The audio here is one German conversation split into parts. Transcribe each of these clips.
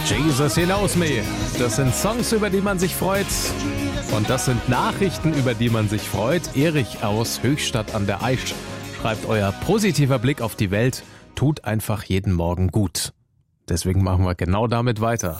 Jesus He Knows Me. Das sind Songs, über die man sich freut. Und das sind Nachrichten, über die man sich freut. Erich aus Höchstadt an der Aisch schreibt: Euer positiver Blick auf die Welt tut einfach jeden Morgen gut. Deswegen machen wir genau damit weiter.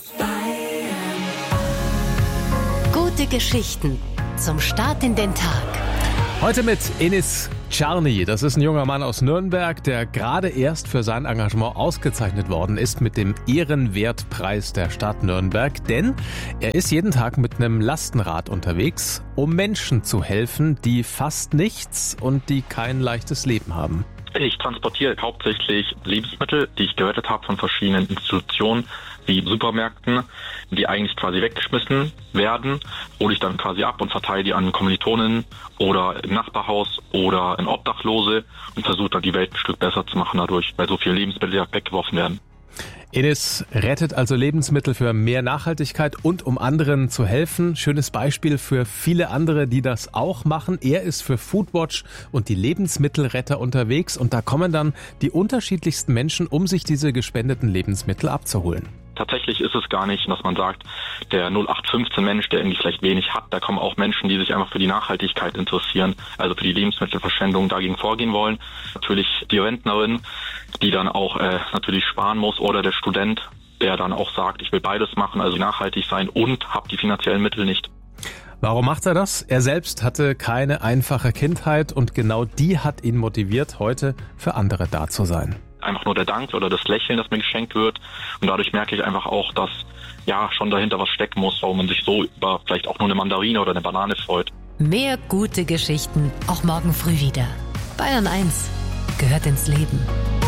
Gute Geschichten zum Start in den Tag. Heute mit Enis Czarny. Das ist ein junger Mann aus Nürnberg, der gerade erst für sein Engagement ausgezeichnet worden ist mit dem Ehrenwertpreis der Stadt Nürnberg. Denn er ist jeden Tag mit einem Lastenrad unterwegs, um Menschen zu helfen, die fast nichts und die kein leichtes Leben haben. Ich transportiere hauptsächlich Lebensmittel, die ich gerettet habe von verschiedenen Institutionen, wie Supermärkten, die eigentlich quasi weggeschmissen werden, hole ich dann quasi ab und verteile die an Kommilitonen oder im Nachbarhaus oder in Obdachlose und versuche dann die Welt ein Stück besser zu machen dadurch, weil so viele Lebensmittel ja weggeworfen werden. Enis rettet also Lebensmittel für mehr Nachhaltigkeit und um anderen zu helfen. Schönes Beispiel für viele andere, die das auch machen. Er ist für Foodwatch und die Lebensmittelretter unterwegs und da kommen dann die unterschiedlichsten Menschen, um sich diese gespendeten Lebensmittel abzuholen. Tatsächlich ist es gar nicht, dass man sagt, der 0815-Mensch, der irgendwie vielleicht wenig hat, da kommen auch Menschen, die sich einfach für die Nachhaltigkeit interessieren, also für die Lebensmittelverschwendung dagegen vorgehen wollen. Natürlich die Rentnerin, die dann auch natürlich sparen muss, oder der Student, der dann auch sagt, ich will beides machen, also nachhaltig sein und habe die finanziellen Mittel nicht. Warum macht er das? Er selbst hatte keine einfache Kindheit und genau die hat ihn motiviert, heute für andere da zu sein. Einfach nur der Dank oder das Lächeln, das mir geschenkt wird. Und dadurch merke ich einfach auch, dass ja schon dahinter was stecken muss, warum man sich so über vielleicht auch nur eine Mandarine oder eine Banane freut. Mehr gute Geschichten auch morgen früh wieder. Bayern 1 gehört ins Leben.